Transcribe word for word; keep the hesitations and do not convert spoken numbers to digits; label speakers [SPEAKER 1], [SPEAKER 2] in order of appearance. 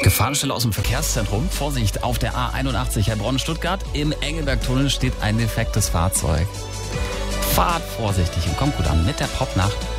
[SPEAKER 1] Gefahrenstelle aus dem Verkehrszentrum. Vorsicht, auf der A einundachtzig Heilbronn-Stuttgart. Im Engelberg-Tunnel steht ein defektes Fahrzeug. Fahrt vorsichtig und kommt gut an mit der Popnacht.